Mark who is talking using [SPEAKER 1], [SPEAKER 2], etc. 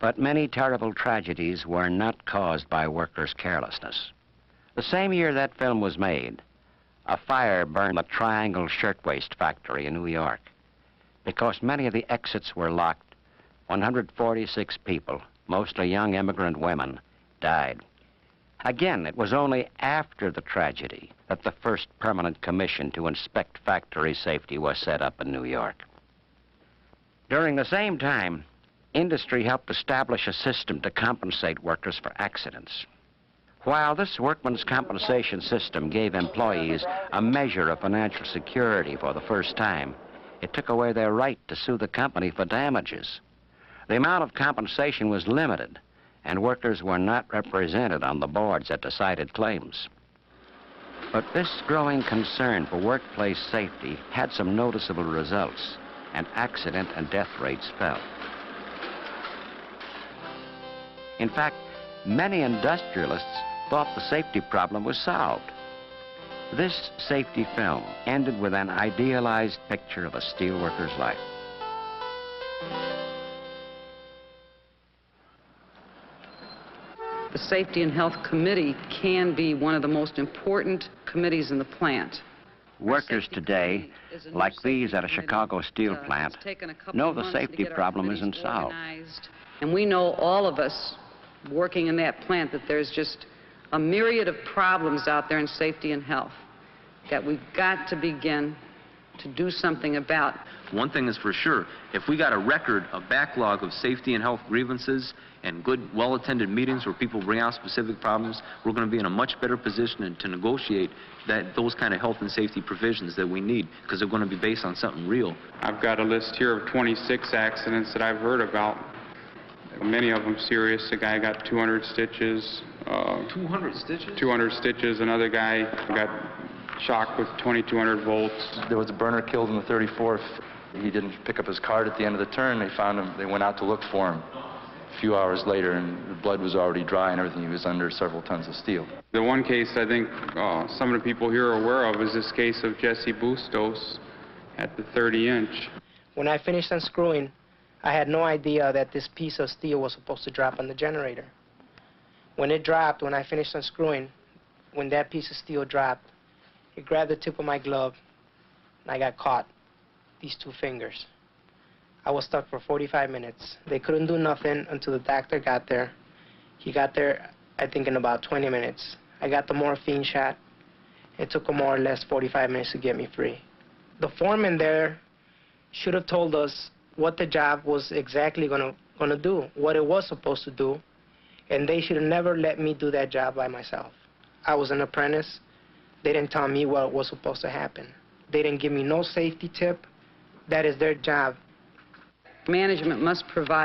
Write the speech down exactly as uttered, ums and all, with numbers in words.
[SPEAKER 1] But many terrible tragedies were not caused by workers' carelessness. The same year that film was made, a fire burned the Triangle Shirtwaist Factory in New York. Because many of the exits were locked, one hundred forty-six people, mostly young immigrant women, died. Again, it was only after the tragedy that the first permanent commission to inspect factory safety was set up in New York. During the same time, industry helped establish a system to compensate workers for accidents. While this workman's compensation system gave employees a measure of financial security for the first time, it took away their right to sue the company for damages. The amount of compensation was limited, and workers were not represented on the boards that decided claims. But this growing concern for workplace safety had some noticeable results, and accident and death rates fell. In fact, many industrialists thought the safety problem was solved. This safety film ended with an idealized picture of a steelworker's life.
[SPEAKER 2] The Safety and Health Committee can be one of the most important committees in the plant.
[SPEAKER 1] Workers today, like these at a Chicago steel plant, know the safety problem isn't solved.
[SPEAKER 2] And we know, all of us working in that plant, that there's just a myriad of problems out there in safety and health that we've got to begin to do something about.
[SPEAKER 3] One thing is for sure, if we got a record, a backlog of safety and health grievances and good, well-attended meetings where people bring out specific problems, we're going to be in a much better position to negotiate that, those kind of health and safety provisions that we need, because they're going to be based on something real.
[SPEAKER 4] I've got a list here of twenty-six accidents that I've heard about. Many of them serious. A guy got two hundred stitches. Uh,
[SPEAKER 3] two hundred stitches?
[SPEAKER 4] two hundred stitches. Another guy got shocked with twenty-two hundred volts.
[SPEAKER 5] There was a burner killed in the thirty-fourth. He didn't pick up his card at the end of the turn. They found him. They went out to look for him a few hours later, and the blood was already dry and everything. He was under several tons of steel.
[SPEAKER 4] The one case I think uh, some of the people here are aware of is this case of Jesse Bustos at the thirty inch.
[SPEAKER 6] When I finished unscrewing, I had no idea that this piece of steel was supposed to drop on the generator. When it dropped, when I finished unscrewing, when that piece of steel dropped, it grabbed the tip of my glove, and I got caught, these two fingers. I was stuck for forty-five minutes. They couldn't do nothing until the doctor got there. He got there, I think, in about twenty minutes. I got the morphine shot. It took him more or less forty-five minutes to get me free. The foreman there should have told us what the job was exactly gonna, gonna do, what it was supposed to do, and they should have never let me do that job by myself. I was an apprentice. They didn't tell me what was supposed to happen. They didn't give me no safety tip. That is their job.
[SPEAKER 2] Management must provide